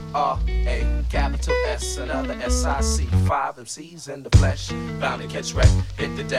R-A, capital S, another S-I-C. 5 MCs in the flesh, bound to catch wreck, hit the deck.